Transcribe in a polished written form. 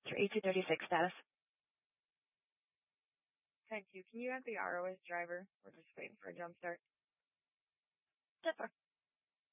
For 1836 status. 10-2, can you have the ROS driver? We're just waiting for a jump start. 10-4.